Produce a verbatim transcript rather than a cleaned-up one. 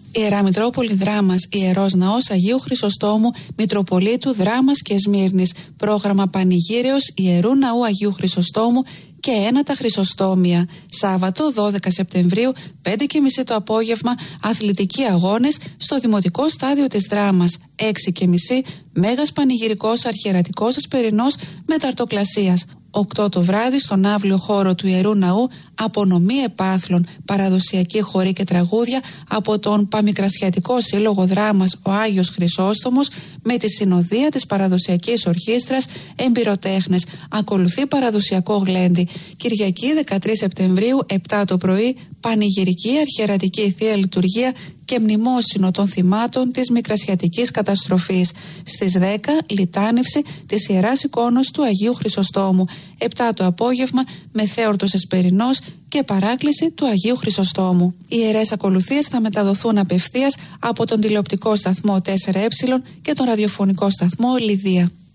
Ιερά Μητρόπολη Δράμας, Ιερός Ναός Αγίου Χρυσοστόμου, Μητροπολίτου Δράμας και Σμύρνης. Πρόγραμμα Πανηγύρεως Ιερού Ναού Αγίου Χρυσοστόμου και ένατα Χρυσοστόμια. Σάββατο δώδεκα Σεπτεμβρίου, πέντε και μισή το απόγευμα, αθλητικοί αγώνες στο Δημοτικό Στάδιο της Δράμας. έξι και μισή, Μέγας Πανηγυρικός Αρχιερατικός Ασπερινός Μεταρτοκλασίας. οκτώ το βράδυ στον αύλιο χώρο του Ιερού Ναού, απονομή επάθλων, παραδοσιακή χορή και τραγούδια από τον Παμικρασιατικό Σύλλογο Δράμας ο Άγιος Χρυσόστομος με τη συνοδεία της παραδοσιακής ορχήστρας, εμπειροτέχνες. Ακολουθεί παραδοσιακό γλέντι. Κυριακή δεκατρείς Σεπτεμβρίου, επτά το πρωί, πανηγυρική αρχιερατική θεία λειτουργία και μνημόσυνο των θυμάτων της Μικρασιατικής καταστροφής. Στις δέκα, λιτάνευση της Ιεράς Εικόνος του Αγίου Χρυσοστόμου. επτά το απόγευμα, μεθέορτος Εσπερινός και παράκληση του Αγίου Χρυσοστόμου. Οι ιερές ακολουθίες θα μεταδοθούν απευθείας από τον τηλεοπτικό σταθμό τέσσερα ε και τον ραδιοφωνικό σταθμό Λιδία.